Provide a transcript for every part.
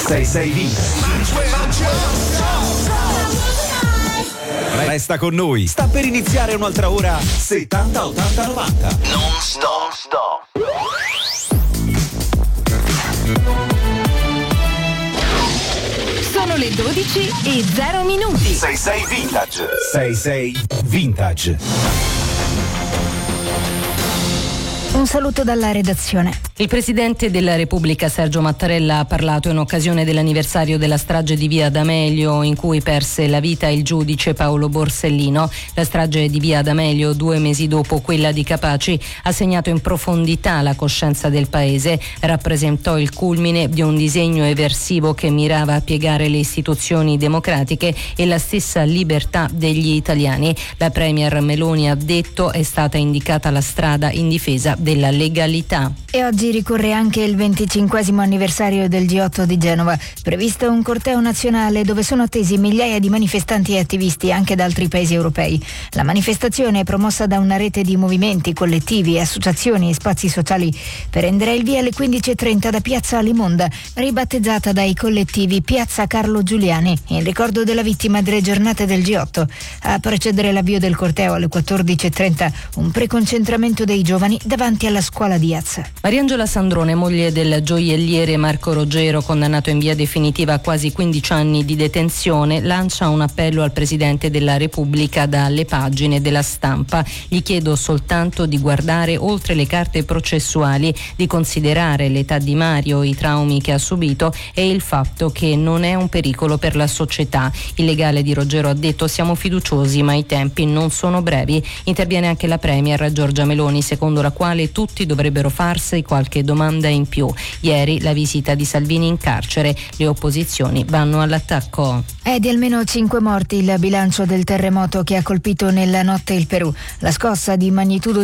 66 Vintage. Resta con noi, sta per iniziare un'altra ora 70 80 90. Non stop. Sono le 12:00. 66 Vintage. 66 Vintage. Un saluto dalla redazione. Il Presidente della Repubblica Sergio Mattarella ha parlato in occasione dell'anniversario della strage di Via D'Amelio, in cui perse la vita il giudice Paolo Borsellino. La strage di Via D'Amelio, 2 mesi dopo quella di Capaci, ha segnato in profondità la coscienza del paese. Rappresentò il culmine di un disegno eversivo che mirava a piegare le istituzioni democratiche e la stessa libertà degli italiani. La Premier Meloni ha detto: è stata indicata la strada in difesa della legalità. E oggi ricorre anche il 25° anniversario del G8 di Genova. Previsto un corteo nazionale dove sono attesi migliaia di manifestanti e attivisti anche da altri paesi europei. La manifestazione è promossa da una rete di movimenti, collettivi, associazioni e spazi sociali. Prenderà il via alle 15:30 da Piazza Alimonda, ribattezzata dai collettivi Piazza Carlo Giuliani, in ricordo della vittima delle giornate del G8. A precedere l'avvio del corteo alle 14:30, un preconcentramento dei giovani davanti alla scuola Diaz. Mariangela Sandrone, moglie del gioielliere Marco Roggero, condannato in via definitiva a quasi 15 anni di detenzione, lancia un appello al Presidente della Repubblica dalle pagine della Stampa. Gli chiedo soltanto di guardare oltre le carte processuali, di considerare l'età di Mario, i traumi che ha subito e il fatto che non è un pericolo per la società. Il legale di Roggero ha detto: siamo fiduciosi ma i tempi non sono brevi. Interviene anche la Premier Giorgia Meloni, secondo la quale tutti dovrebbero farsi qualche domanda in più. Ieri la visita di Salvini in carcere, le opposizioni vanno all'attacco. È di almeno 5 morti il bilancio del terremoto che ha colpito nella notte il Perù. La scossa di magnitudo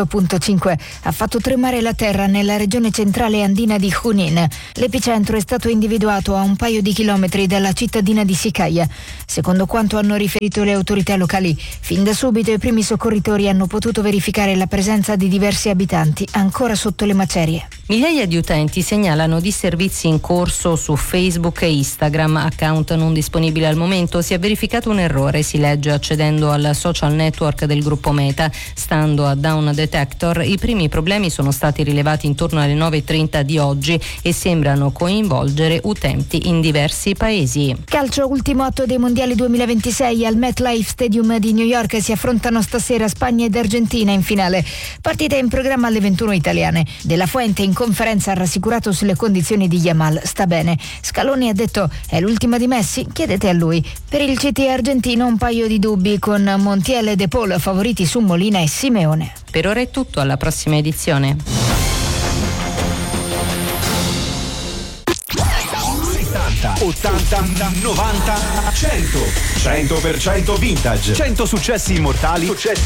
5.5 ha fatto tremare la terra nella regione centrale andina di Junín. L'epicentro è stato individuato a un paio di chilometri dalla cittadina di Sicaya. Secondo quanto hanno riferito le autorità locali, fin da subito i primi soccorritori hanno potuto verificare la presenza di diversi abitanti ancora sotto le macerie. Migliaia di utenti segnalano disservizi in corso su Facebook e Instagram, account non disponibili al momento. Si è verificato un errore, si legge accedendo al social network del gruppo Meta. Stando a Down Detector, i primi problemi sono stati rilevati intorno alle 9:30 di oggi e sembrano coinvolgere utenti in diversi paesi. Calcio, ultimo atto dei mondiali 2026 al MetLife Stadium di New York. Si affrontano stasera Spagna ed Argentina in finale. Partita in programma alle 21 italiane. De La Fuente in conferenza ha rassicurato sulle condizioni di Yamal. Sta bene. Scaloni ha detto: è l'ultima di Messi? Chiedete a lui. Per il CT argentino un paio di dubbi, con Montiel e De Paul favoriti su Molina e Simeone. Per ora è tutto, alla prossima edizione. 70, 80, 90, 100. 100% vintage. 100 successi immortali.